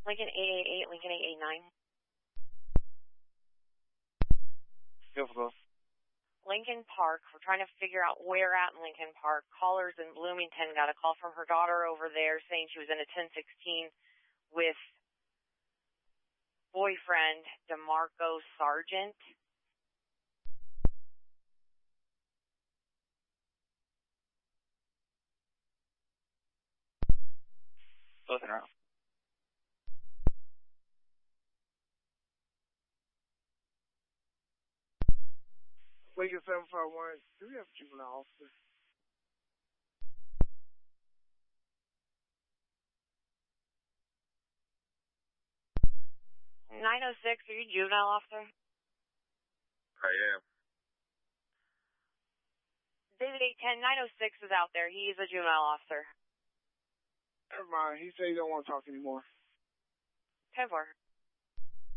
Lincoln 888, Lincoln 889. Difficult. Lincoln Park. We're trying to figure out where at in Lincoln Park. Callers in Bloomington got a call from her daughter over there saying she was in a 1016 with boyfriend DeMarco Sargent. Both in a row. Lincoln 751, do we have a juvenile officer? 906, are you juvenile officer? I am. David 810, 906 is out there. He's a juvenile officer. Never mind. He said he don't want to talk anymore. 10-4.